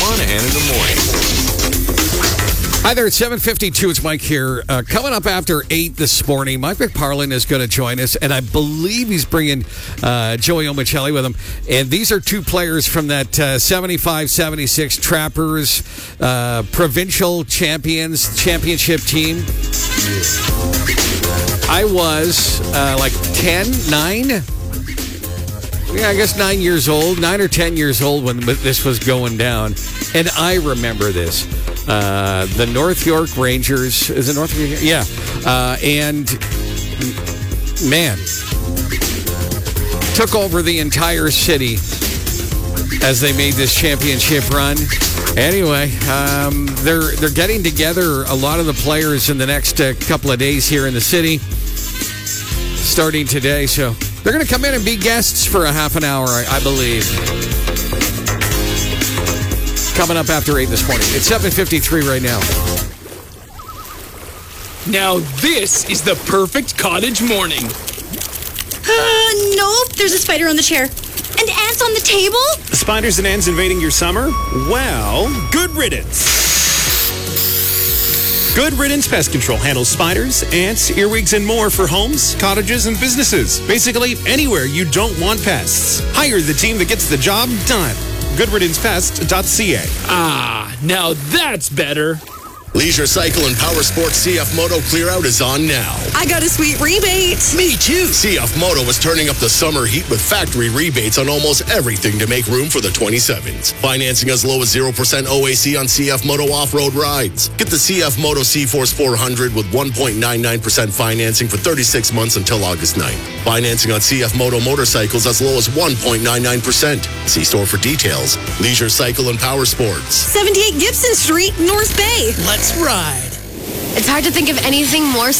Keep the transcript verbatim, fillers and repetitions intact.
on and in the morning. Hi there, it's seven fifty-two. It's Mike here. Uh, coming up after eight this morning, Mike McParland is going to join us, and I believe he's bringing uh, Joey Omicelli with him. And these are two players from that uh, seventy-five seventy-six Trappers uh, provincial champions championship team. I was uh, like ten, nine. Yeah, I guess nine years old, nine or ten years old when this was going down. And I remember this. Uh, the North York Rangers, is it North York? Yeah. Uh, and, man, took over the entire city as they made this championship run. Anyway, um, they're, they're getting together a lot of the players in the next uh, couple of days here in the city, starting today. So they're going to come in and be guests for a half an hour, I, I believe. Coming up after eight this morning. It's seven fifty-three right now. Now this is the perfect cottage morning. Uh, nope. There's a spider on the chair. And ants on the table? Spiders and ants invading your summer? Well, good riddance. Good Riddance Pest Control handles spiders, ants, earwigs, and more for homes, cottages, and businesses. Basically, anywhere you don't want pests. Hire the team that gets the job done. good riddance pest dot c a. Ah, now that's better. Leisure Cycle and Power Sports C F Moto Clear Out is on now. I got a sweet rebate. Me too. C F Moto is turning up the summer heat with factory rebates on almost everything to make room for the twenty-sevens. Financing as low as zero percent O A C on C F Moto off-road rides. Get the C F Moto C-Force four hundred with one point nine nine percent financing for thirty-six months until August ninth. Financing on C F Moto motorcycles as low as one point nine nine percent. See store for details. Leisure Cycle and Power Sports. seventy-eight Gibson Street, North Bay. Let's ride. It's hard to think of anything more